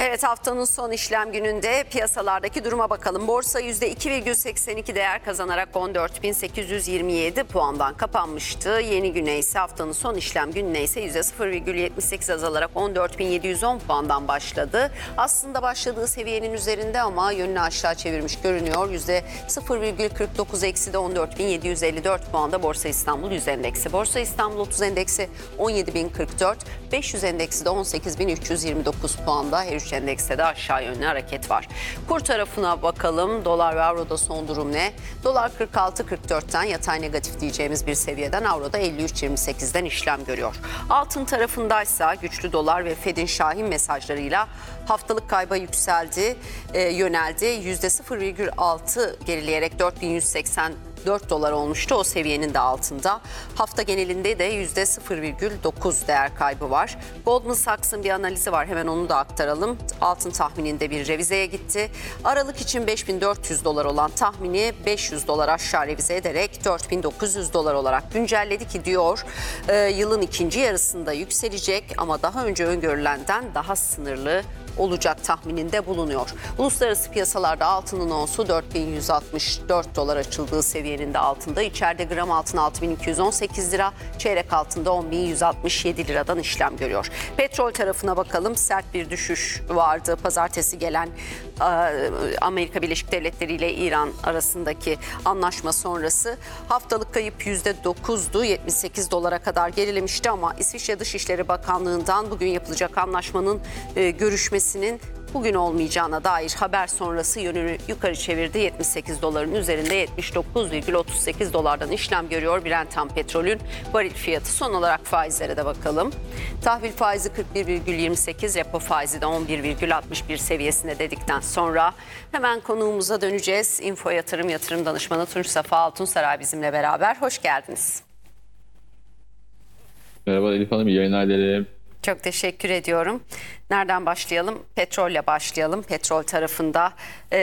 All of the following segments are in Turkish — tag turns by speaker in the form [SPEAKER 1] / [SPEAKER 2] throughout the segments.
[SPEAKER 1] Evet, haftanın son işlem gününde piyasalardaki duruma bakalım. Borsa %2,82 değer kazanarak 14.827 puandan kapanmıştı. Yeni güne ise haftanın son işlem gününe ise %0,78 azalarak 14.710 puandan başladı. Aslında başladığı seviyenin üzerinde ama yönünü aşağı çevirmiş görünüyor. %0,49 eksi de 14.754 puanda Borsa İstanbul Yüz Endeksi. Borsa İstanbul 30 Endeksi 17.044, 500 Endeksi de 18.329 puanda. Her üç endekste de aşağı yönlü hareket var. Kur tarafına bakalım. Dolar ve avroda son durum ne? Dolar 46.44'ten yatay negatif diyeceğimiz bir seviyeden, avroda 53.28'den işlem görüyor. Altın tarafındaysa güçlü dolar ve Fed'in şahin mesajlarıyla haftalık kayba yöneldi. %0,6 gerileyerek 4.184 dolar olmuştu. O seviyenin de altında. Hafta genelinde de %0,9 değer kaybı var. Goldman Sachs'ın bir analizi var. Hemen onu da aktaralım. Altın tahmininde bir revizeye gitti. Aralık için 5.400 dolar olan tahmini 500 dolar aşağı revize ederek 4.900 dolar olarak güncelledi ki diyor yılın ikinci yarısında yükselecek ama daha önce öngörülenden daha sınırlı olacak tahmininde bulunuyor. Uluslararası piyasalarda altının onsu 4.164 dolar açıldığı seviyenin de altında. İçeride gram altın 6.218 lira, çeyrek altında 10.167 liradan işlem görüyor. Petrol tarafına bakalım. Sert bir düşüş vardı. Pazartesi gelen Amerika Birleşik Devletleri ile İran arasındaki anlaşma sonrası haftalık kayıp %9'du. 78 dolara kadar gerilemişti ama İsviçre Dışişleri Bakanlığı'ndan bugün yapılacak anlaşmanın görüşmesinin bugün olmayacağına dair haber sonrası yönünü yukarı çevirdi. 78 doların üzerinde 79,38 dolardan işlem görüyor Brent ham petrolün varil fiyatı. Son olarak faizlere de bakalım. Tahvil faizi 41,28, repo faizi de 11,61 seviyesinde dedikten sonra hemen konuğumuza döneceğiz. Info Yatırım Danışmanı Tunç Safa Altunsaray bizimle beraber. Hoş geldiniz.
[SPEAKER 2] Merhaba Elif Hanım, iyi yayınlar dilerim.
[SPEAKER 1] Çok teşekkür ediyorum. Nereden başlayalım? Petrolle başlayalım. Petrol tarafında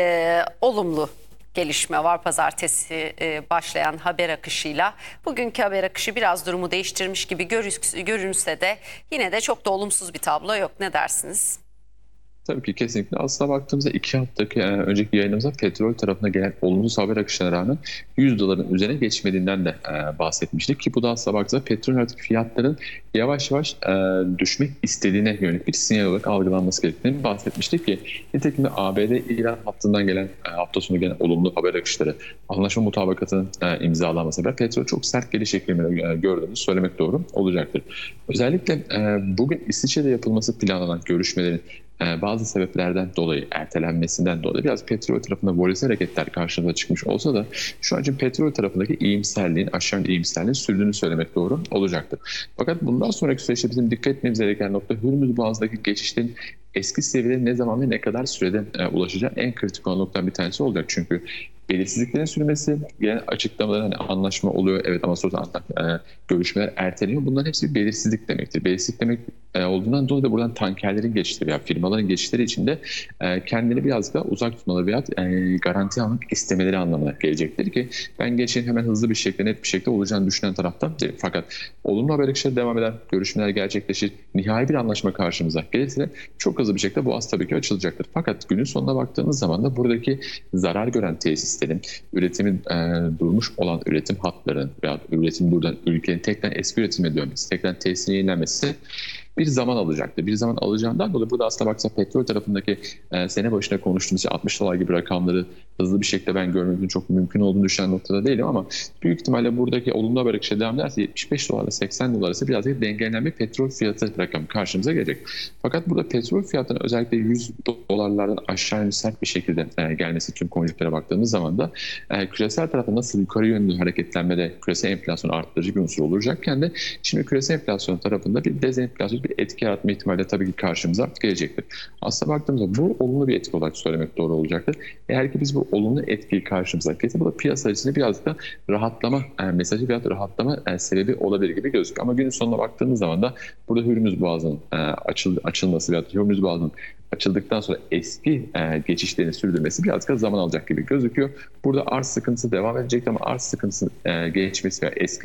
[SPEAKER 1] olumlu gelişme var pazartesi başlayan haber akışıyla. Bugünkü haber akışı biraz durumu değiştirmiş gibi görünse de yine de çok da olumsuz bir tablo yok. Ne dersiniz?
[SPEAKER 2] Tabii ki kesinlikle. Aslına baktığımızda 2 haftaki önceki yayınımızda petrol tarafına gelen olumsuz haber akışına rağmen 100 doların üzerine geçmediğinden de bahsetmiştik. Ki bu da aslına baktığımızda petrol artık fiyatların yavaş yavaş düşmek istediğine yönelik bir sinyal olarak algılanması gerektiğini bahsetmiştik ki nitekim de ABD-İran hattından gelen hafta sonu gelen olumlu haber akışları, anlaşma mutabakatının imzalanması ve petrol çok sert geliş eklemini gördüğümüzü söylemek doğru olacaktır. Özellikle bugün İsviçre'de yapılması planlanan görüşmelerin bazı sebeplerden dolayı, ertelenmesinden dolayı biraz petrol tarafında volatil hareketler karşımıza çıkmış olsa da şu an için petrol tarafındaki iyimserliğin, aşağı iyimserliğin sürdüğünü söylemek doğru olacaktır. Fakat bundan sonraki süreçte bizim dikkat etmemiz gereken nokta Hürmüz Boğazı'ndaki geçişlerin eski seviyelere ne zaman ve ne kadar sürede ulaşacağı en kritik olan noktadan bir tanesi olacak. Çünkü belirsizliklerin sürmesi, gelen açıklamalar hani anlaşma oluyor evet ama sonra görüşmeler erteleniyor. Bunların hepsi bir belirsizlik demektir. Belirsizlik demek olduğundan dolayı da buradan tankerlerin geçişleri veya firmaların geçişleri içinde kendini biraz daha uzak tutmaları veya garanti almak istemeleri anlamına gelecektir ki ben geçişin hemen hızlı bir şekilde, net bir şekilde olacağını düşünen taraftan değilim. Fakat olumlu haber akışları devam eden, görüşmeler gerçekleşir, nihai bir anlaşma karşımıza gelirse çok hızlı bir şekilde boğaz tabii ki açılacaktır. Fakat günün sonuna baktığımız zaman da buradaki zarar gören tesislerin, üretimin durmuş olan üretim hatlarının veya üretim buradan ülkenin tekrar eski üretime dönmesi, tekrar tesisin yenilenmesi bir zaman alacaktır. Bir zaman alacağından dolayı burada aslında baksa petrol tarafındaki sene başına konuştuğumuz 60 dolar gibi rakamları hızlı bir şekilde ben görmemizin çok mümkün olduğunu düşünen noktada değilim ama büyük ihtimalle buradaki olumlu haber akışı devam ederse 75 dolarla 80 dolar arası birazcık dengelenen bir petrol fiyatı rakamı karşımıza gelecek. Fakat burada petrol fiyatının özellikle 100 dolarlardan aşağı yönlü sert bir şekilde gelmesi tüm konjüktüre baktığımız zaman da küresel tarafta nasıl yukarı yönlü hareketlenmede küresel enflasyonu arttırıcı bir unsur olacakken de şimdi küresel enflasyon tarafında bir dezenflasyon bir etki yaratma ihtimali tabii ki karşımıza gelecektir. Aslında baktığımızda bu olumlu bir etki olarak söylemek doğru olacaktır. Eğer ki biz bu olumlu etkiyi karşımıza getirse bu da piyasa içinde biraz da rahatlama mesajı veya rahatlama sebebi olabilir gibi gözüküyor. Ama günün sonuna baktığımız zaman da burada Hürmüz Boğazı'nın açılması veya Hürmüz Boğazı'nın açıldıktan sonra eski geçişlerini sürdürmesi biraz da zaman alacak gibi gözüküyor. Burada arz sıkıntısı devam edecek ama arz sıkıntısı geçmesi veya eski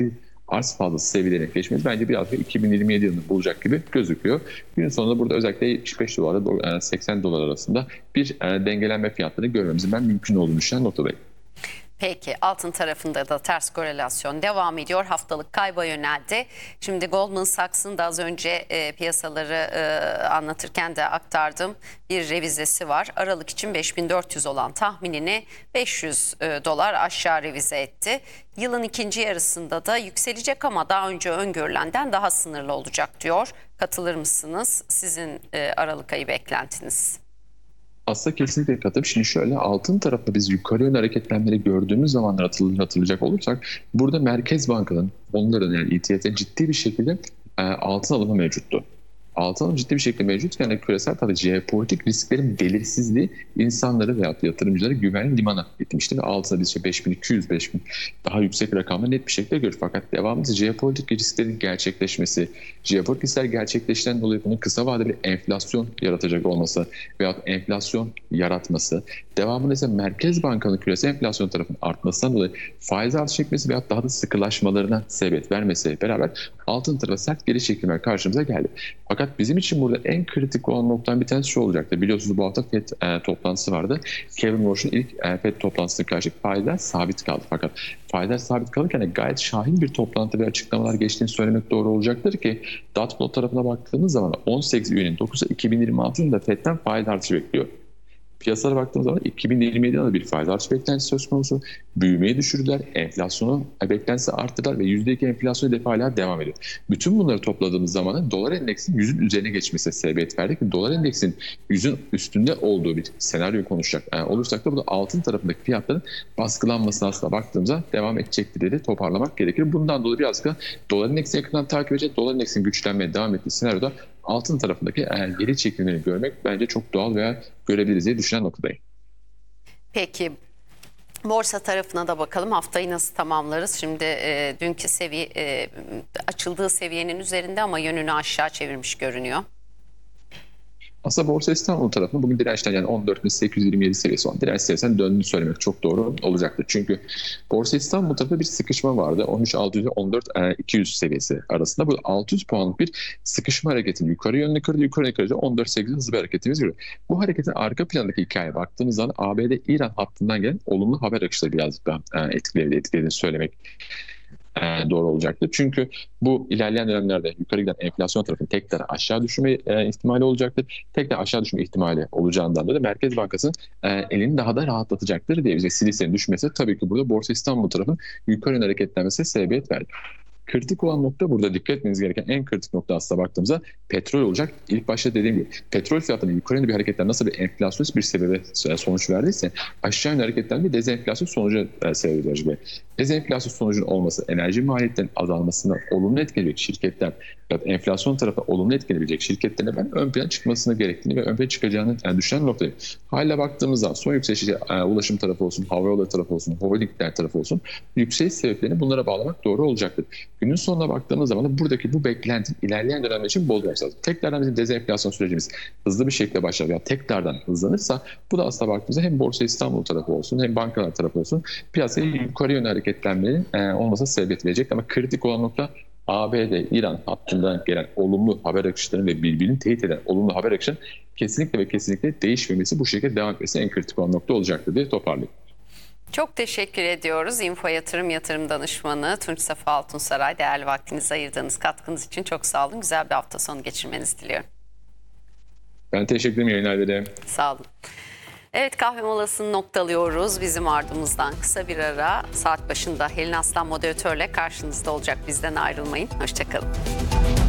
[SPEAKER 2] arz fazlası seviyelerini geçmesi bence biraz da 2027 yılını bulacak gibi gözüküyor. Günün sonunda burada özellikle 75 dolarla 80 dolar arasında bir dengelenme fiyatlarını görmemizin ben mümkün olduğunu düşünen noktadayım.
[SPEAKER 1] Peki altın tarafında da ters korelasyon devam ediyor. Haftalık kayba yöneldi. Şimdi Goldman Sachs'ın da az önce piyasaları anlatırken de aktardım bir revizesi var. Aralık için 5400 olan tahminini 500 dolar aşağı revize etti. Yılın ikinci yarısında da yükselecek ama daha önce öngörülenden daha sınırlı olacak diyor. Katılır mısınız? Sizin Aralık ayı beklentiniz?
[SPEAKER 2] Aslında kesinlikle katılıp şimdi şöyle altın tarafta biz yukarı yönlü hareketlenmeleri gördüğümüz zamanlar hatırlayacak olursak burada merkez bankanın onların yani ETF'de ciddi bir şekilde altın alımı mevcuttu. Altın alımı ciddi bir şekilde mevcut. Yani küresel tabii jeopolitik risklerin belirsizliği insanları veya yatırımcıları güvenli limana itmişti. Ve altına biz 5200, 5000 daha yüksek rakamla net bir şekilde görüyoruz. Fakat devamında jeopolitik risklerin gerçekleşmesi, jeopolitik riskler gerçekleştiğinden dolayı bunun kısa vadeli enflasyon yaratacak olması veya enflasyon yaratması, devamında ise merkez bankanın küresel enflasyon tarafının artmasından dolayı faiz artış çekmesi veya daha da sıkılaşmalarına sebebiyet vermesiyle beraber altın tarafı sert geri çekilmeler karşımıza geldi. Fakat bizim için burada en kritik olan noktadan bir tanesi şu olacaktı. Biliyorsunuz bu hafta FED toplantısı vardı. Kevin Warsh'un ilk FED toplantısına karşı faizler sabit kaldı. Fakat faizler sabit kalırken gayet şahin bir toplantı ve açıklamalar geçtiğini söylemek doğru olacaktır ki dot plot tarafına baktığımız zaman 18 üyenin 9'u 2026 yılında FED'den faiz artışı bekliyor. Piyasalara baktığımız zaman 2027 yılında bir faiz artışı beklentisi söz konusu. Büyümeyi düşürdüler, enflasyonu beklentisi arttılar ve %2 enflasyon hedefi hala devam ediyor. Bütün bunları topladığımız zaman dolar endeksinin 100'ün üzerine geçmesine sebebiyet verdik. Dolar endeksin 100'ün üstünde olduğu bir senaryo konuşacak olursak da bu da altın tarafındaki fiyatların baskılanmasına aslında baktığımızda devam edecektir diye toparlamak gerekir. Bundan dolayı biraz da dolar endeksini yakından takip edecek. Dolar endeksinin güçlenmeye devam ettiği senaryoda altın tarafındaki geri çekimleri görmek bence çok doğal veya görebiliriz diye düşünen noktadayım.
[SPEAKER 1] Peki borsa tarafına da bakalım. Haftayı nasıl tamamlarız? Şimdi dünkü seviye açıldığı seviyenin üzerinde ama yönünü aşağı çevirmiş görünüyor.
[SPEAKER 2] Aslında Borsa İstanbul tarafında bugün dirençten yani 14.827 seviyesi olan direnç seviyesinden döndüğünü söylemek çok doğru olacaktır. Çünkü Borsa İstanbul tarafında bir sıkışma vardı. 13.600 ile 14.200 seviyesi arasında. Bu 600 puanlık bir sıkışma hareketini yukarı yönlü kırdı. Yukarı kırdı 14.800 hızlı bir hareketimiz görüyor. Bu hareketin arka plandaki hikayeye baktığımız zaman ABD-İran hattından gelen olumlu haber akışları birazcık daha etkilediğini söylemek doğru olacaktır. Çünkü bu ilerleyen dönemlerde yukarı giden enflasyon tarafının tekrar aşağı düşme ihtimali olacaktır. Tekrar aşağı düşme ihtimali olacağından dolayı Merkez Bankası'nın elini daha da rahatlatacaktır diye bize silislerin düşmesi tabii ki burada Borsa İstanbul tarafının yukarı yönlü hareketlenmesine sebebiyet verdi. Kritik olan nokta burada dikkat etmeniz gereken en kritik nokta aslında baktığımızda petrol olacak. İlk başta dediğim gibi petrol fiyatının yukarı yönlü bir hareketten nasıl bir enflasyonist bir sebebe sonuç verdiyse aşağı yönlü hareketten bir dezenflasyon sonucu sebep verecek. Dezenflasyon sonucunun olması enerji maliyetlerinin azalmasına olumlu etkileyecek şirketler ya enflasyon tarafına olumlu etkileyebilecek şirketlerine ben ön plana çıkmasını gerektiğini ve ön plana çıkacağını düşünen noktayım. Hala baktığımızda son yükselişi ulaşım tarafı olsun, havayolları tarafı olsun, holdingler tarafı olsun yükseliş sebeplerini bunlara bağlamak doğru olacaktır. Günün sonuna baktığımız zaman buradaki bu beklenti ilerleyen dönemler için bol lazım. Tekrardan bizim dezenflasyon sürecimiz hızlı bir şekilde başlar veya tekrardan hızlanırsa bu da aslında baktığımızda hem Borsa İstanbul tarafı olsun hem bankalar tarafı olsun piyasaya yukarı yönlü hareketlenmenin olmasına sebebiyet verecek. Ama kritik olan nokta ABD-İran hattından gelen olumlu haber akışlarının ve birbirini teyit eden olumlu haber akışının kesinlikle ve kesinlikle değişmemesi, bu şekilde devam etmesi en kritik olan nokta olacaktır diye toparlayayım.
[SPEAKER 1] Çok teşekkür ediyoruz. Info Yatırım Danışmanı Tunç Safa Altunsaray, değerli vaktinizi ayırdığınız katkınız için çok sağ olun. Güzel bir hafta sonu geçirmenizi diliyorum.
[SPEAKER 2] Ben teşekkür ederim, yayınlar dilerim.
[SPEAKER 1] Sağ olun. Evet, kahve molasını noktalıyoruz. Bizim ardımızdan kısa bir ara, saat başında Helin Aslan moderatörle karşınızda olacak. Bizden ayrılmayın. Hoşçakalın.